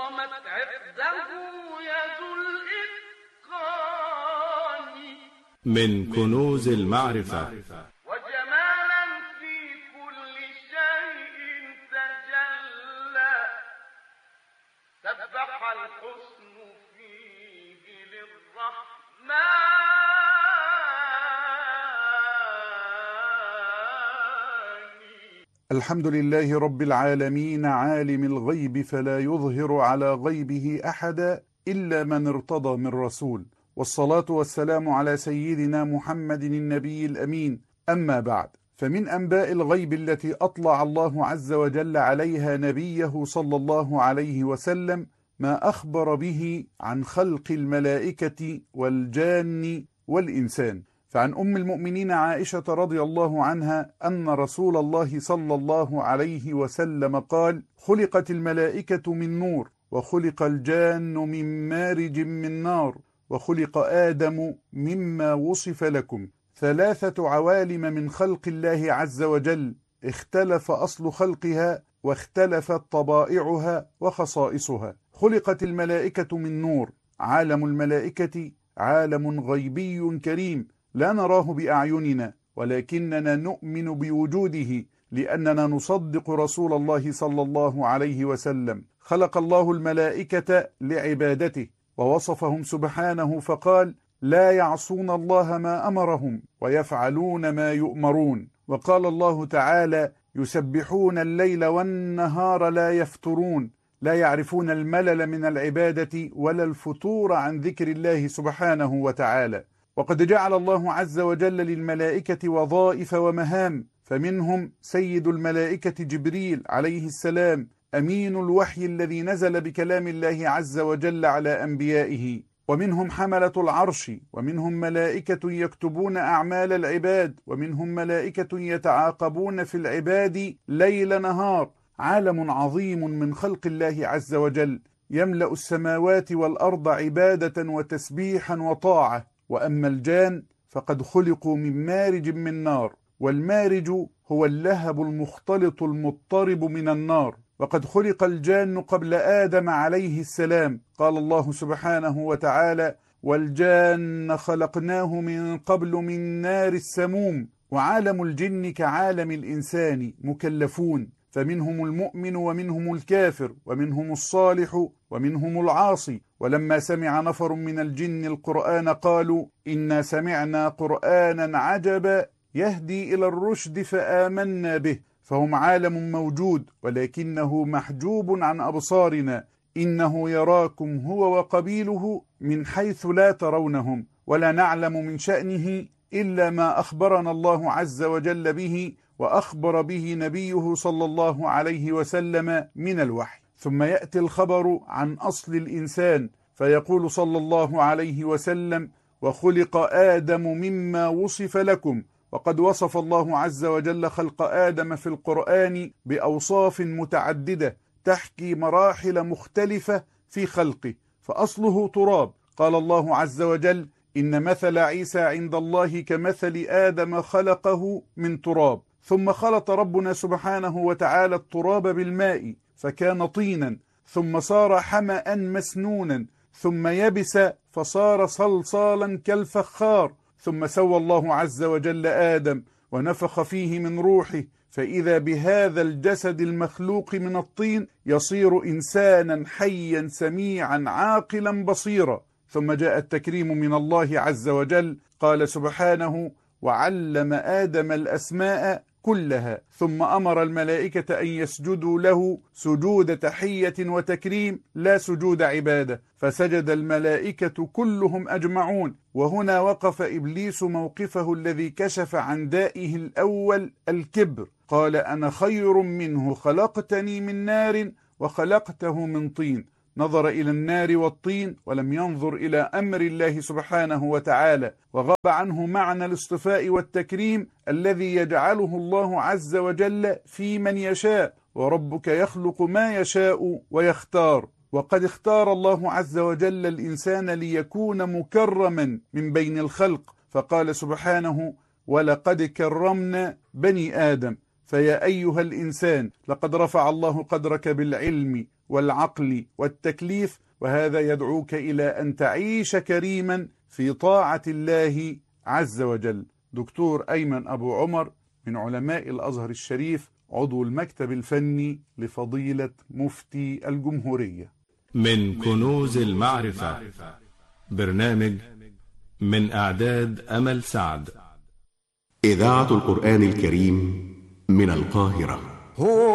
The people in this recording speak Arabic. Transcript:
قامت عقده يد الإتقان من كنوز المعرفة وجمالا في كل شيء تجلى سبح الحسن فيه للرحمن الحمد لله رب العالمين عالم الغيب فلا يظهر على غيبه أحدا إلا من ارتضى من رسول، والصلاة والسلام على سيدنا محمد النبي الأمين. أما بعد، فمن أنباء الغيب التي أطلع الله عز وجل عليها نبيه صلى الله عليه وسلم ما أخبر به عن خلق الملائكة والجان والإنسان. فعن أم المؤمنين عائشة رضي الله عنها أن رسول الله صلى الله عليه وسلم قال: خلقت الملائكة من نور، وخلق الجان من مارج من نار، وخلق آدم مما وصف لكم. 3 عوالم من خلق الله عز وجل اختلف أصل خلقها واختلفت طبائعها وخصائصها. خلقت الملائكة من نور. عالم الملائكة عالم غيبي كريم لا نراه بأعيننا، ولكننا نؤمن بوجوده لأننا نصدق رسول الله صلى الله عليه وسلم. خلق الله الملائكة لعبادته، ووصفهم سبحانه فقال: لا يعصون الله ما أمرهم ويفعلون ما يؤمرون. وقال الله تعالى: يسبحون الليل والنهار لا يفترون، لا يعرفون الملل من العبادة ولا الفتور عن ذكر الله سبحانه وتعالى. وقد جعل الله عز وجل للملائكة وظائف ومهام، فمنهم سيد الملائكة جبريل عليه السلام، أمين الوحي الذي نزل بكلام الله عز وجل على أنبيائه. ومنهم حملة العرش، ومنهم ملائكة يكتبون أعمال العباد، ومنهم ملائكة يتعاقبون في العباد ليل نهار. عالم عظيم من خلق الله عز وجل يملأ السماوات والأرض عبادة وتسبيحا وطاعة. وأما الجان فقد خلقوا من مارج من نار، والمارج هو اللهب المختلط المضطرب من النار. وقد خلق الجان قبل آدم عليه السلام. قال الله سبحانه وتعالى: والجان خلقناه من قبل من نار السموم. وعالم الجن كعالم الإنسان مكلفون، فمنهم المؤمن ومنهم الكافر، ومنهم الصالح ومنهم العاصي. ولما سمع نفر من الجن القرآن قالوا: إنا سمعنا قرآنا عجبا يهدي إلى الرشد فآمنا به. فهم عالم موجود ولكنه محجوب عن أبصارنا. إنه يراكم هو وقبيله من حيث لا ترونهم، ولا نعلم من شأنه إلا ما أخبرنا الله عز وجل به، وأخبر به نبيه صلى الله عليه وسلم من الوحي. ثم يأتي الخبر عن أصل الإنسان، فيقول صلى الله عليه وسلم: وخلق آدم مما وصف لكم. وقد وصف الله عز وجل خلق آدم في القرآن بأوصاف متعددة تحكي مراحل مختلفة في خلقه. فأصله تراب. قال الله عز وجل: إن مثل عيسى عند الله كمثل آدم خلقه من تراب. ثم خلط ربنا سبحانه وتعالى التراب بالماء فكان طينا، ثم صار حمأ مسنونا، ثم يبس فصار صلصالا كالفخار. ثم سوى الله عز وجل آدم ونفخ فيه من روحه، فإذا بهذا الجسد المخلوق من الطين يصير إنسانا حيا سميعا عاقلا بصيرا. ثم جاء التكريم من الله عز وجل، قال سبحانه: وعلم آدم الأسماء كلها، ثم أمر الملائكة أن يسجدوا له سجود تحية وتكريم لا سجود عبادة، فسجد الملائكة كلهم أجمعون. وهنا وقف إبليس موقفه الذي كشف عن دائه الأول الكبر. قال: أنا خير منه، خلقتني من نار وخلقته من طين. نظر إلى النار والطين ولم ينظر إلى أمر الله سبحانه وتعالى، وغاب عنه معنى الاصطفاء والتكريم الذي يجعله الله عز وجل في من يشاء. وربك يخلق ما يشاء ويختار. وقد اختار الله عز وجل الإنسان ليكون مكرما من بين الخلق، فقال سبحانه: ولقد كرمنا بني آدم. فيا أيها الإنسان، لقد رفع الله قدرك بالعلم والعقل والتكليف، وهذا يدعوك إلى أن تعيش كريما في طاعة الله عز وجل. دكتور أيمن أبو عمر من علماء الأزهر الشريف، عضو المكتب الفني لفضيلة مفتي الجمهورية. من كنوز المعرفة، برنامج من إعداد أمل سعد. إذاعة القرآن الكريم من القاهرة.